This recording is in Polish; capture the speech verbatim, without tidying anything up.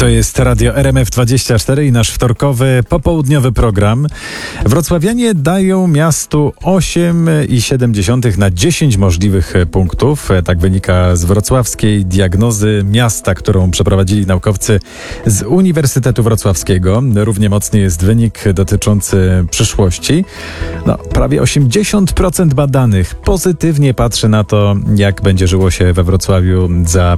To jest Radio R M F dwadzieścia cztery i nasz wtorkowy, popołudniowy program. Wrocławianie dają miastu osiem i siedem dziesiątych na dziesięć możliwych punktów. Tak wynika z wrocławskiej diagnozy miasta, którą przeprowadzili naukowcy z Uniwersytetu Wrocławskiego. Równie mocny jest wynik dotyczący przyszłości. No, prawie osiemdziesiąt procent badanych pozytywnie patrzy na to, jak będzie żyło się we Wrocławiu za